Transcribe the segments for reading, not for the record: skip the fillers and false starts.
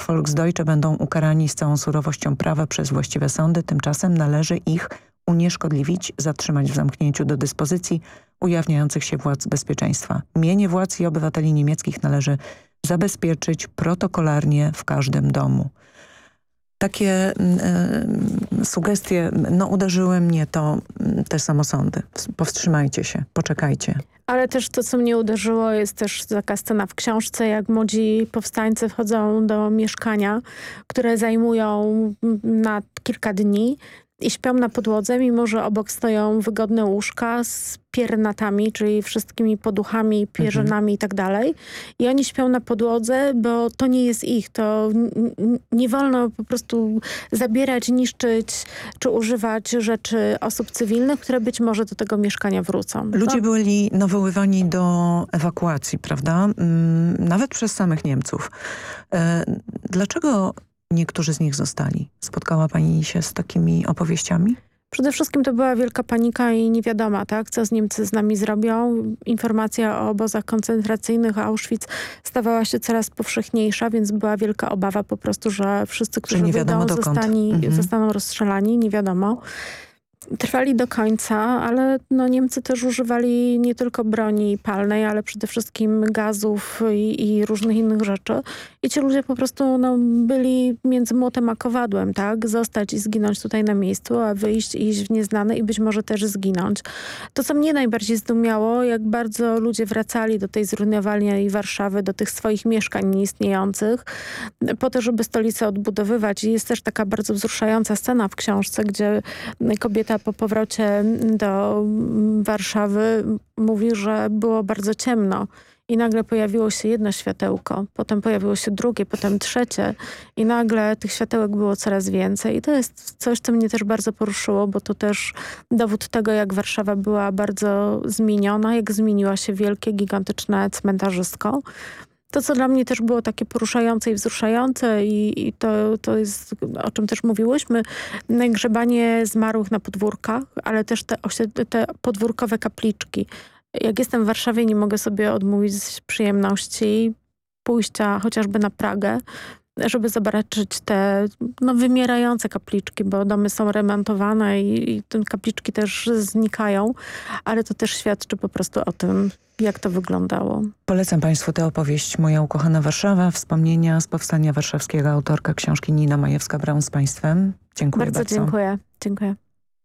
Volksdeutsche będą ukarani z całą surowością prawa przez właściwe sądy, tymczasem należy ich unieszkodliwić, zatrzymać w zamknięciu do dyspozycji ujawniających się władz bezpieczeństwa. Mienie władz i obywateli niemieckich należy zabezpieczyć protokolarnie w każdym domu. Takie sugestie, uderzyły mnie te samosądy. Powstrzymajcie się, poczekajcie. Ale też to, co mnie uderzyło, jest też taka scena w książce, jak młodzi powstańcy wchodzą do mieszkania, które zajmują na kilka dni i śpią na podłodze, mimo że obok stoją wygodne łóżka z piernatami, czyli wszystkimi poduchami, pierzynami i tak dalej. I oni śpią na podłodze, bo to nie jest ich. To nie wolno po prostu zabierać, niszczyć czy używać rzeczy osób cywilnych, które być może do tego mieszkania wrócą. Ludzie byli nawoływani do ewakuacji, prawda? Nawet przez samych Niemców. Dlaczego niektórzy z nich zostali? Spotkała pani się z takimi opowieściami? Przede wszystkim to była wielka panika i nie wiadomo, tak, co Niemcy z nami zrobią. Informacja o obozach koncentracyjnych, Auschwitz stawała się coraz powszechniejsza, więc była wielka obawa po prostu, że wszyscy, którzy wyjdą, zostaną rozstrzelani, nie wiadomo. Trwali do końca, ale Niemcy też używali nie tylko broni palnej, ale przede wszystkim gazów i różnych innych rzeczy. I ci ludzie po prostu byli między młotem a kowadłem, tak? Zostać i zginąć tutaj na miejscu, a wyjść i iść w nieznane i być może też zginąć. To, co mnie najbardziej zdumiało, jak bardzo ludzie wracali do tej zrujnowanej Warszawy, do tych swoich mieszkań nieistniejących, po to, żeby stolicę odbudowywać. I jest też taka bardzo wzruszająca scena w książce, gdzie kobieta po powrocie do Warszawy mówi, że było bardzo ciemno i nagle pojawiło się jedno światełko, potem pojawiło się drugie, potem trzecie i nagle tych światełek było coraz więcej. I to jest coś, co mnie też bardzo poruszyło, bo to też dowód tego, jak Warszawa była bardzo zmieniona, jak zmieniła się wielkie, gigantyczne cmentarzysko. To, co dla mnie też było takie poruszające i wzruszające i to jest, o czym też mówiłyśmy, grzebanie zmarłych na podwórkach, ale też te podwórkowe kapliczki. Jak jestem w Warszawie, nie mogę sobie odmówić przyjemności pójścia chociażby na Pragę, żeby zobaczyć te wymierające kapliczki, bo domy są remontowane i te kapliczki też znikają, ale to też świadczy po prostu o tym, jak to wyglądało. Polecam państwu tę opowieść Moja ukochana Warszawa, wspomnienia z Powstania Warszawskiego, autorka książki Nina Majewska-Braun z państwem. Dziękuję bardzo. Bardzo dziękuję. Dziękuję.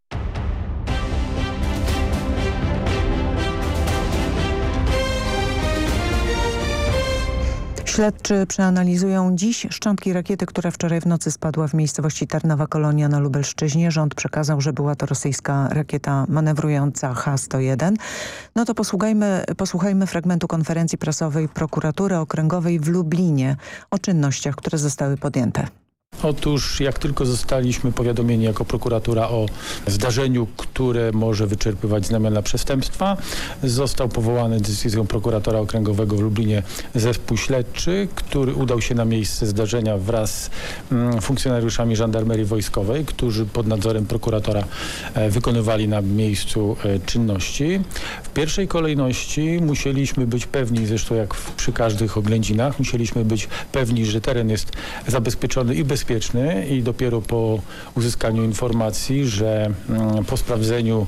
Śledczy przeanalizują dziś szczątki rakiety, która wczoraj w nocy spadła w miejscowości Tarnowa Kolonia na Lubelszczyźnie. Rząd przekazał, że była to rosyjska rakieta manewrująca H-101. No to posłuchajmy fragmentu konferencji prasowej Prokuratury Okręgowej w Lublinie o czynnościach, które zostały podjęte. Otóż jak tylko zostaliśmy powiadomieni jako prokuratura o zdarzeniu, które może wyczerpywać znamiona przestępstwa, został powołany decyzją prokuratora okręgowego w Lublinie zespół śledczy, który udał się na miejsce zdarzenia wraz z funkcjonariuszami żandarmerii wojskowej, którzy pod nadzorem prokuratora wykonywali na miejscu czynności. W pierwszej kolejności musieliśmy być pewni, zresztą jak przy każdych oględzinach, musieliśmy być pewni, że teren jest zabezpieczony i bezpieczny i dopiero po uzyskaniu informacji, że po sprawdzeniu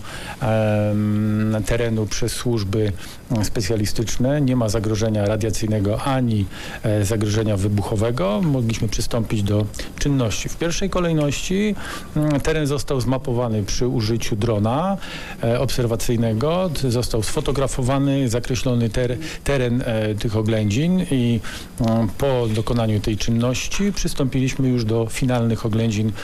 terenu przez służby specjalistyczne nie ma zagrożenia radiacyjnego ani zagrożenia wybuchowego, mogliśmy przystąpić do czynności. W pierwszej kolejności teren został zmapowany przy użyciu drona obserwacyjnego, został sfotografowany, zakreślony teren tych oględzin i po dokonaniu tej czynności przystąpiliśmy już do finalnych oględzin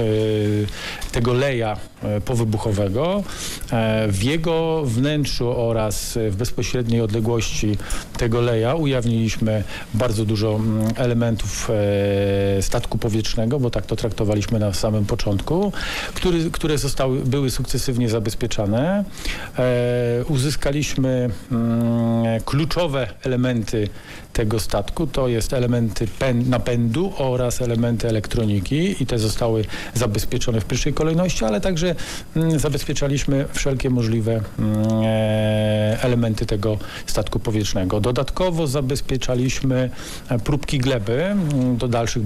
tego leja powybuchowego. W jego wnętrzu oraz w bezpośredniej odległości tego leja ujawniliśmy bardzo dużo elementów statku powietrznego, bo tak to traktowaliśmy na samym początku, które były sukcesywnie zabezpieczane. Uzyskaliśmy kluczowe elementy tego statku, to jest elementy napędu oraz elementy elektroniki i te zostały zabezpieczone w pierwszej kolejności, ale także zabezpieczaliśmy wszelkie możliwe elementy tego statku powietrznego. Dodatkowo zabezpieczaliśmy próbki gleby do dalszych